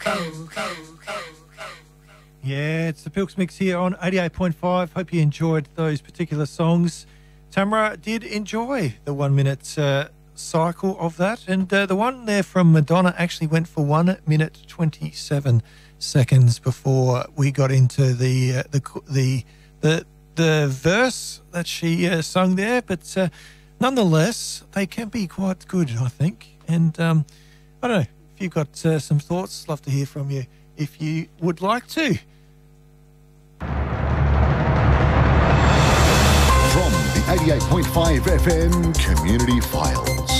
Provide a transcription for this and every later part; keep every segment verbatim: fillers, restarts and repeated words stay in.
Yeah, it's the Pilks Mix here on eighty-eight point five. Hope you enjoyed those particular songs. Tamara did enjoy the one-minute uh, cycle of that, and uh, the one there from Madonna actually went for one minute twenty-seven seconds before we got into the uh, the the the the verse that she uh, sung there. But uh, nonetheless, they can be quite good, I think. And um, I don't know if you've got uh, some thoughts. Love to hear from you if you would like to. From the eighty-eight point five F M Community Files.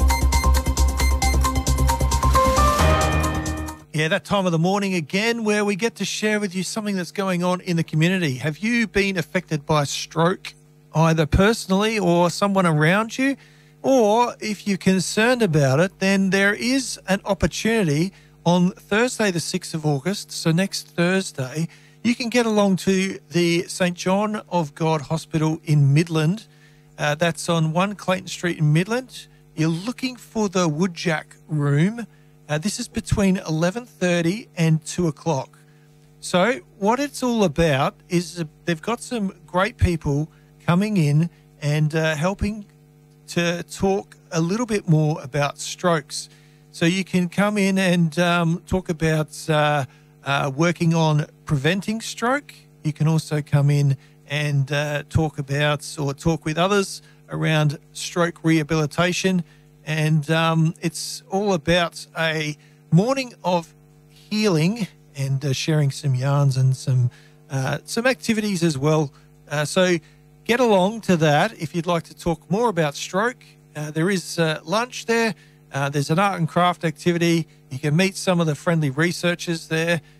Yeah, that time of the morning again where we get to share with you something that's going on in the community. Have you been affected by stroke, either personally or someone around you? Or if you're concerned about it, then there is an opportunity on Thursday the sixth of August, so next Thursday, you can get along to the Saint John of God Hospital in Midland. Uh, that's on one Clayton Street in Midland. You're looking for the Woodjack room. Uh, this is between eleven thirty and two o'clock. So what it's all about is uh, they've got some great people coming in and uh, helping to talk a little bit more about strokes. So you can come in and um, talk about uh, uh, working on preventing stroke. You can also come in and uh, talk about or talk with others around stroke rehabilitation. And um, it's all about a morning of healing and uh, sharing some yarns and some uh, some activities as well. Uh, so get along to that if you'd like to talk more about stroke. Uh, there is uh, lunch there. Uh, there's an art and craft activity. You can meet some of the friendly researchers there.